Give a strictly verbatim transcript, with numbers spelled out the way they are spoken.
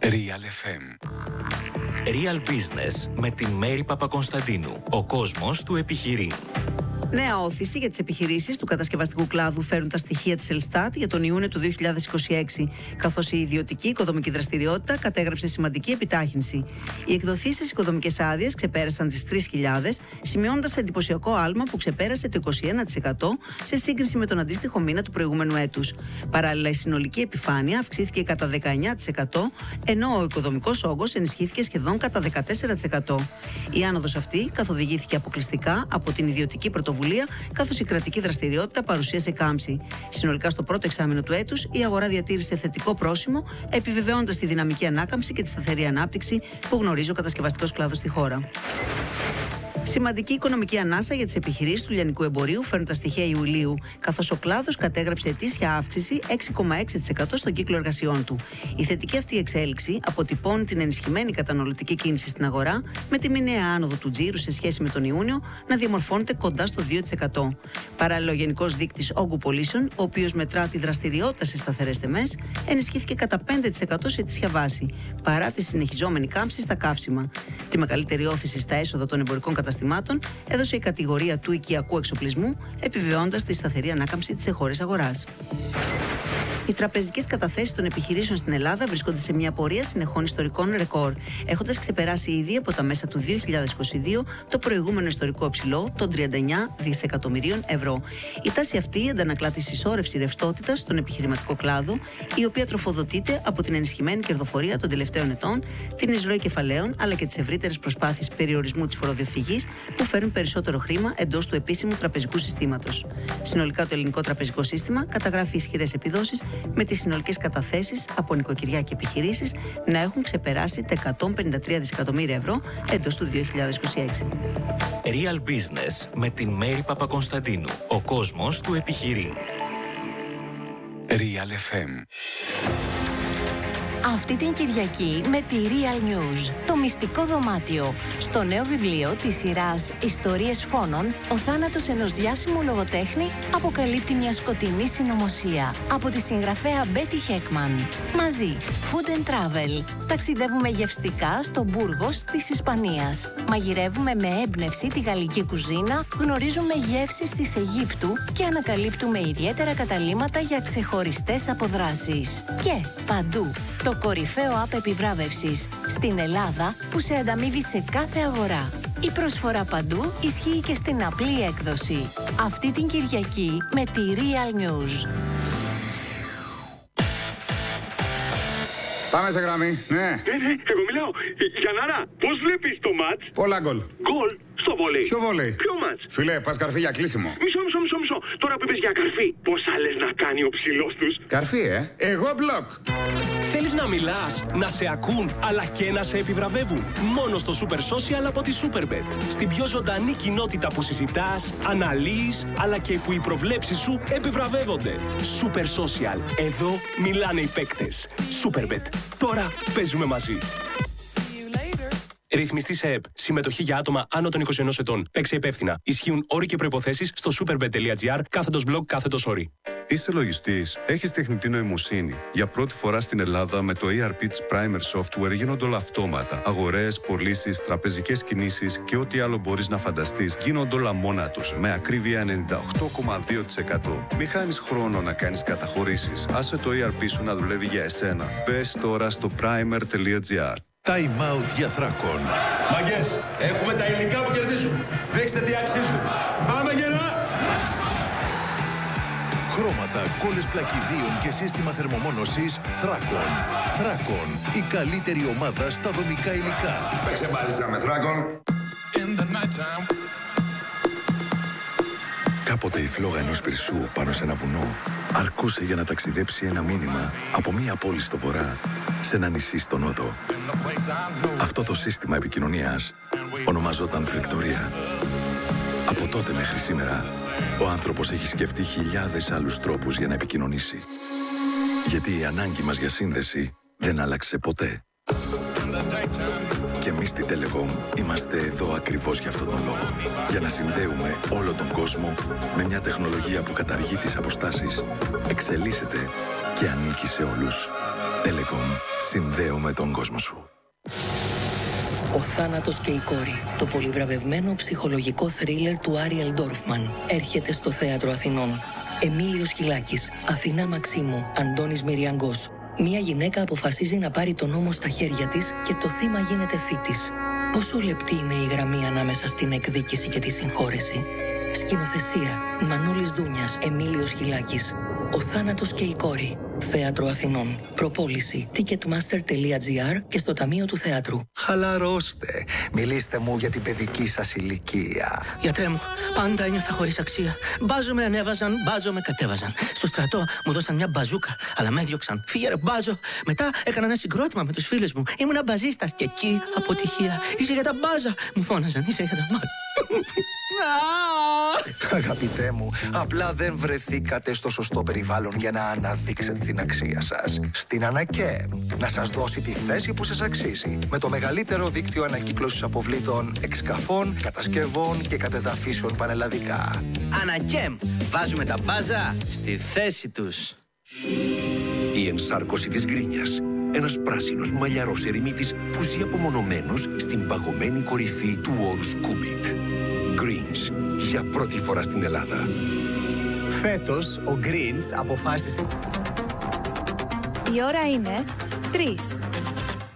Real εφ εμ. Real Business με την Μέρη Παπακωνσταντίνου. Ο κόσμος του επιχειρεί. Νέα όθηση για τις επιχειρήσεις του κατασκευαστικού κλάδου φέρουν τα στοιχεία της Ελστάτ για τον Ιούνιο του δύο χιλιάδες είκοσι έξι, καθώς η ιδιωτική οικοδομική δραστηριότητα κατέγραψε σημαντική επιτάχυνση. Οι εκδοθήσεις οικοδομικές άδειες ξεπέρασαν τις τρεις χιλιάδες, σημειώνοντας εντυπωσιακό άλμα που ξεπέρασε το είκοσι ένα τοις εκατό σε σύγκριση με τον αντίστοιχο μήνα του προηγούμενου έτους. Παράλληλα, η συνολική επιφάνεια αυξήθηκε κατά δεκαεννιά τοις εκατό, ενώ ο οικοδομικός όγκος ενισχύθηκε σχεδόν κατά δεκατέσσερα τοις εκατό. Η άνοδος αυτή καθοδηγήθηκε αποκλειστικά από την ιδιωτική πρωτοβουλία, καθώς η κρατική δραστηριότητα παρουσίασε κάμψη. Συνολικά, στο πρώτο εξάμηνο του έτους, η αγορά διατήρησε θετικό πρόσημο, επιβεβαιώνοντας τη δυναμική ανάκαμψη και τη σταθερή ανάπτυξη που γνωρίζει ο κατασκευαστικός κλάδος στη χώρα. Σημαντική οικονομική ανάσα για τις επιχειρήσεις του λιανικού εμπορίου φέρνουν τα στοιχεία Ιουλίου, καθώς ο κλάδος κατέγραψε ετήσια αύξηση έξι κόμμα έξι τοις εκατό στον κύκλο εργασιών του. Η θετική αυτή εξέλιξη αποτυπώνει την ενισχυμένη καταναλωτική κίνηση στην αγορά, με τη μηνιαία άνοδο του τζίρου σε σχέση με τον Ιούνιο να διαμορφώνεται κοντά στο δύο τοις εκατό. Παράλληλα, ο γενικός δείκτης όγκου πωλήσεων, ο οποίος μετρά τη δραστηριότητα σε σταθερές τιμές, ενισχύθηκε κατά πέντε τοις εκατό σε ετήσια βάση, παρά τη συνεχιζόμενη κάμψη στα καύσιμα. Τη μεγαλύτερη όθηση στα έσοδα των εμπορικών καταστημάτων έδωσε η κατηγορία του οικιακού εξοπλισμού, επιβεβαιώντας τη σταθερή ανάκαμψη της εγχώριας αγοράς. Οι τραπεζικές καταθέσεις των επιχειρήσεων στην Ελλάδα βρίσκονται σε μια πορεία συνεχών ιστορικών ρεκόρ, έχοντας ξεπεράσει ήδη από τα μέσα του δύο χιλιάδες είκοσι δύο το προηγούμενο ιστορικό υψηλό των τριάντα εννέα δισεκατομμυρίων ευρώ. Η τάση αυτή αντανακλά τη συσσόρευση ρευστότητας στον επιχειρηματικό κλάδο, η οποία τροφοδοτείται από την ενισχυμένη κερδοφορία των τελευταίων ετών, την εισρωή κεφαλαίων αλλά και τις ευρύτερες προσπάθειες περιορισμού της φοροδιαφυγής που φέρνουν περισσότερο χρήμα εντός του επίσημου τραπεζικού συστήματος. Συνολικά, το ελληνικό τραπεζικό σύστημα καταγράφει ισχυρές επιδόσεις, με τις συνολικές καταθέσεις από νοικοκυριά και επιχειρήσεις να έχουν ξεπεράσει τα εκατόν πενήντα τρία δισεκατομμύρια ευρώ εντός του δύο χιλιάδες είκοσι έξι. Real Business με την Μέρη Παπακωνσταντίνου. Ο κόσμος του επιχειρεί. Real εφ εμ. Αυτή την Κυριακή με τη Real News, το μυστικό δωμάτιο. Στο νέο βιβλίο της σειράς «Ιστορίες φόνων», ο θάνατος ενός διάσημου λογοτέχνη αποκαλύπτει μια σκοτεινή συνωμοσία. Από τη συγγραφέα Μπέτι Χέκμαν. Μαζί, Food and Travel. Ταξιδεύουμε γευστικά στο Μπούργος της Ισπανίας. Μαγειρεύουμε με έμπνευση τη γαλλική κουζίνα, γνωρίζουμε γεύσεις της Αιγύπτου και ανακαλύπτουμε ιδιαίτερα καταλύματα για ξεχωριστές αποδράσεις. Και παντού, το κορυφαίο app επιβράβευσης στην Ελλάδα που σε ανταμείβει σε κάθε αγορά. Η προσφορά παντού ισχύει και στην απλή έκδοση. Αυτή την Κυριακή με τη Real News. Πάμε σε γραμμή, ναι. Ναι, ναι, εγώ μιλάω. Γιαννάρα, πώς βλέπεις το μάτς? Πολλά γκολ. Γκολ στο βόλεϊ. Ποιο βόλεϊ? Ποιο μάτς? Φίλε, πας καρφί για κλείσιμο. Μισό, μισό, μισό, μισό. Τώρα που είπες για καρφί, πώς άλλες να κάνει ο ψηλός τους? Καρφί, ε. Εγώ μπλοκ. Θέλεις να μιλάς, να σε ακούν, αλλά και να σε επιβραβεύουν? Μόνο στο Super Social από τη Superbet. Στην πιο ζωντανή κοινότητα που συζητάς, αναλύεις, αλλά και που οι προβλέψεις σου επιβραβεύονται. Super Social. Εδώ μιλάνε οι παίκτες. Superbet. Τώρα παίζουμε μαζί. Ρυθμιστή σε ΕΠ. Συμμετοχή για άτομα άνω των είκοσι ενός ετών. Παίξε υπεύθυνα. Ισχύουν όροι και προϋποθέσεις στο superbet.gr κάθετος blog κάθετος όροι. Είσαι λογιστής, έχεις τεχνητή νοημοσύνη. Για πρώτη φορά στην Ελλάδα με το ι αρ πι της Primer Software γίνονται όλα αυτόματα. Αγορές, πωλήσεις, τραπεζικές κινήσεις και ό,τι άλλο μπορείς να φανταστείς γίνονται όλα μόνα τους, με ακρίβεια ενενήντα οκτώ κόμμα δύο τοις εκατό. Μη χάνεις χρόνο να κάνεις καταχωρήσεις. Άσε το ι αρ πι σου να δουλεύει για εσένα. Μπες τώρα στο primer.gr. Time out για Θράκον. Μαγκές, έχουμε τα υλικά που κερδίζουν. Δείξτε τι αξίζουν. Πάμε γερά! Χρώματα, κόλλες πλακιδίων και σύστημα θερμομόνωσης Θράκον. Θράκον, η καλύτερη ομάδα στα δομικά υλικά. Παίξε μπάλιτσα με Θράκον. Κάποτε η φλόγα ενός πυρσού πάνω σε ένα βουνό αρκούσε για να ταξιδέψει ένα μήνυμα από μία πόλη στο βορρά σε ένα νησί στο νότο. Αυτό το σύστημα επικοινωνίας ονομαζόταν φρικτορία. Από τότε μέχρι σήμερα, ο άνθρωπος έχει σκεφτεί χιλιάδες άλλους τρόπους για να επικοινωνήσει. Γιατί η ανάγκη μας για σύνδεση δεν άλλαξε ποτέ. Και εμείς στη Telecom είμαστε εδώ ακριβώς για αυτόν τον λόγο. Για να συνδέουμε όλο τον κόσμο με μια τεχνολογία που καταργεί τις αποστάσεις, εξελίσσεται και ανήκει σε όλους. Telecom. Συνδέουμε τον κόσμο σου. Ο θάνατος και η κόρη. Το πολυβραβευμένο ψυχολογικό θρίλερ του Άριελ Ντόρφμαν έρχεται στο Θέατρο Αθηνών. Εμίλιος Χιλάκης, Αθηνά Μαξίμου, Αντώνης Μυριαγκός. Μία γυναίκα αποφασίζει να πάρει τον νόμο στα χέρια της και το θύμα γίνεται θήτης. Πόσο λεπτή είναι η γραμμή ανάμεσα στην εκδίκηση και τη συγχώρεση. Σκηνοθεσία Μανώλης Δούνιας, Εμίλιος Χιλάκης. Ο θάνατος και η κόρη. Θέατρο Αθηνών. Προπόληση ticketmaster τελεία gr και στο Ταμείο του Θεάτρου. Χαλαρώστε. Μιλήστε μου για την παιδική σας ηλικία. Γιατρέ μου, πάντα ένιωθα χωρίς αξία. Μπάζο με ανέβαζαν, μπάζο με κατέβαζαν. Στο στρατό μου δώσαν μια μπαζούκα, αλλά με έδιωξαν. Φύγε ρε μπάζο. Μετά έκανα ένα συγκρότημα με τους φίλους μου. Ήμουνα μπαζίστας και εκεί αποτυχία. Είσαι για τα μπάζα. Μου φώναζαν, είσαι για τα μπάζα. Αγαπητέ μου, απλά δεν βρεθήκατε στο σωστό περιβάλλον για να αναδείξετε την αξία σας. Στην ΑΝΑΚΕ, να σας δώσει τη θέση που σας αξίζει. Με το μεγαλύτερο δίκτυο ανακύκλωσης αποβλήτων, εξκαφών, κατασκευών και κατεδαφίσεων πανελλαδικά. ΑΝΑΚΕΜ, βάζουμε τα μπάζα στη θέση τους. Η ενσάρκωση της γκρίνιας. Ένας πράσινος μαλλιαρός ερημίτης που ζει απομονωμένος στην παγωμένη κορυφή του όρους Κούμπιτ. Greens, για πρώτη φορά στην Ελλάδα. Φέτος ο Greens αποφάσισε... Η ώρα είναι τρεις.